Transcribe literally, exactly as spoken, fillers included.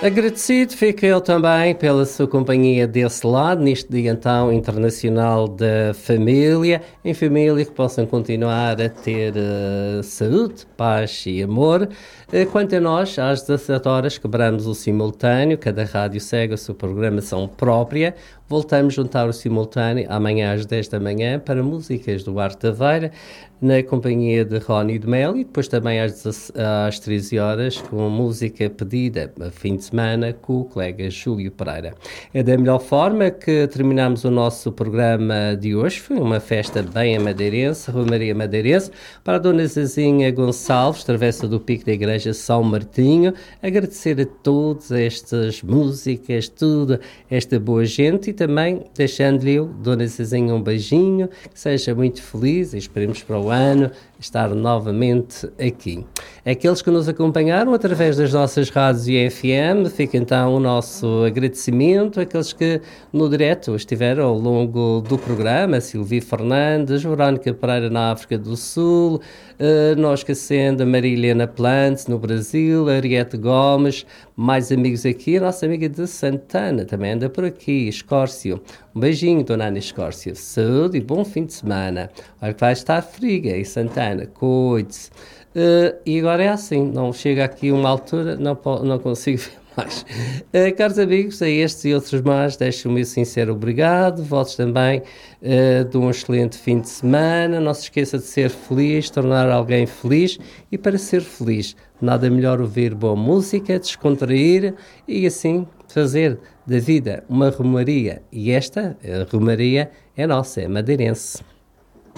Agradecido fico eu também pela sua companhia desse lado, neste Dia então Internacional da Família, em família que possam continuar a ter uh, saúde, paz e amor. Uh, quanto a nós, às dezassete horas quebramos o simultâneo, cada rádio segue a sua programação própria. Voltamos a juntar o simultâneo amanhã às dez da manhã para músicas do Arte Taveira, na companhia de Rony de Mel, e depois também às, às treze horas com música pedida a fim de semana com o colega Júlio Pereira. É da melhor forma que terminamos o nosso programa de hoje. Foi uma festa bem madeirense, Romaria Madeirense, para a Dona Zezinha Gonçalves, travessa do Pico da Igreja São Martinho. Agradecer a todas estas músicas, tudo, esta boa gente, e também deixando-lhe, Dona Zezinha, um beijinho, que seja muito feliz e esperemos para o ano estar novamente aqui. Aqueles que nos acompanharam através das nossas rádios e F M, fica então o nosso agradecimento. Aqueles que no direto estiveram ao longo do programa, Silvia Fernandes, Verónica Pereira na África do Sul, uh, nós esquecendo a Maria Helena Plantz no Brasil, a Ariete Gomes, mais amigos aqui, a nossa amiga de Santana também anda por aqui, Escórcio. Um beijinho, Dona Ana Escórcio. Saúde e bom fim de semana. Olha que vai estar friga em Santana, cuide-se. Uh, e agora é assim, não chega aqui uma altura, não, não consigo ver mais. Uh, caros amigos, a estes e outros mais, deixo o meu sincero obrigado. Votos também uh, de um excelente fim de semana. Não se esqueça de ser feliz, tornar alguém feliz, e para ser feliz, nada melhor ouvir boa música, descontrair e assim fazer da vida uma romaria. E esta, a romaria, é nossa, é madeirense.